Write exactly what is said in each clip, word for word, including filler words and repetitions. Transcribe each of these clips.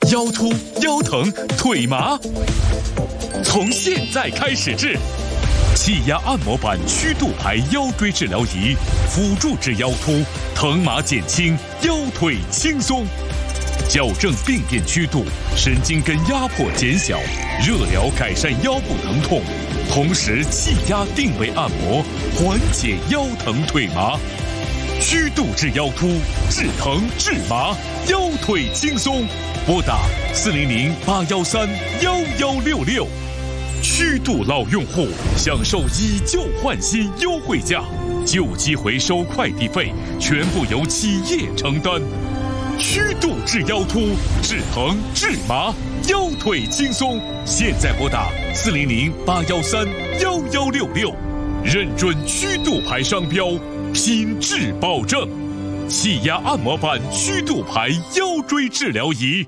腰突、腰疼、腿麻，从现在开始治。气压按摩板曲度牌腰椎治疗仪，辅助治腰突，疼麻减轻，腰腿轻松。矫正病变曲度，神经根压迫减小，热疗改善腰部疼痛，同时气压定位按摩，缓解腰疼腿麻。曲度治腰突，治疼治麻，腰腿轻松。拨打四零零八幺三幺幺六六。曲度老用户享受以旧换新优惠价，旧机回收快递费全部由企业承担。曲度治腰突，治疼治麻，腰腿轻松。现在拨打四零零八幺三幺幺六六，认准曲度牌商标，品质保证。气压按摩板曲度牌腰椎治疗仪。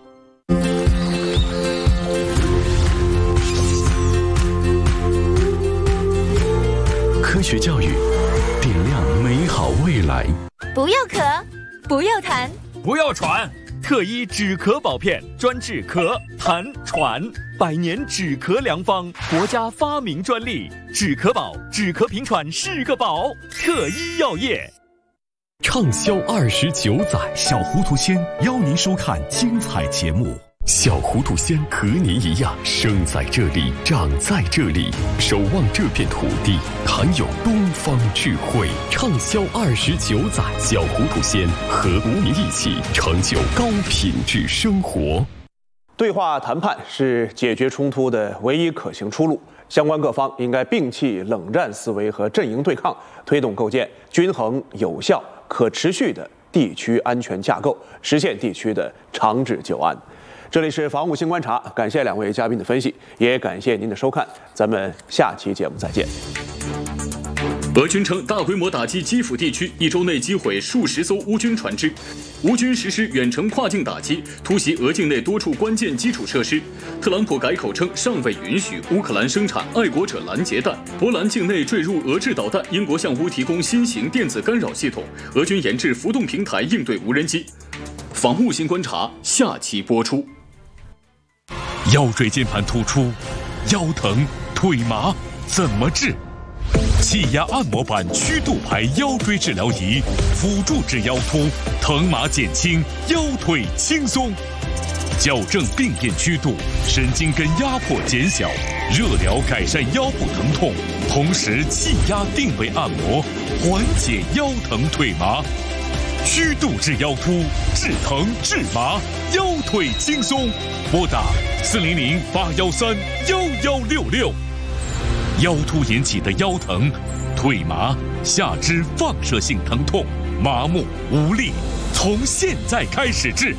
科学教育，点亮美好未来。 不要咳，不要痰， 不要喘，特医止咳保片，专治咳、痰、喘，百年止咳良方，国家发明专利。止咳宝，止咳平喘是个宝。特医药业， 畅销二十九载， 小糊涂仙邀您收看精彩节目。 小糊涂仙和您一样，生在这里，长在这里，守望这片土地，含有东方智慧。畅销二十九载，小糊涂仙和您一起成就高品质生活。 对话谈判是解决冲突的唯一可行出路，相关各方应该摒弃冷战思维和阵营对抗，推动构建均衡、有效、可持续的地区安全架构，实现地区的长治久安。这里是防务新观察，感谢两位嘉宾的分析，也感谢您的收看，咱们下期节目再见。 俄军称大规模打击基辅地区，一周内击毁数十艘乌军船只。乌军实施远程跨境打击，突袭俄境内多处关键基础设施。特朗普改口称尚未允许乌克兰生产爱国者拦截弹。波兰境内坠入俄制导弹，英国向乌提供新型电子干扰系统。俄军研制浮动平台应对无人机。防务新观察下期播出。 腰椎间盘突出、腰疼、腿麻怎么治？气压按摩板曲度牌腰椎治疗仪，辅助治腰突，疼麻减轻，腰腿轻松。矫正病变曲度，神经根压迫减小，热疗改善腰部疼痛，同时气压定位按摩，缓解腰疼腿麻。曲度治腰突，治疼治麻，腰腿轻松。拨打四零零八幺三幺幺六六。腰突引起的腰疼、腿麻、下肢放射性疼痛、麻木、无力，从现在开始治。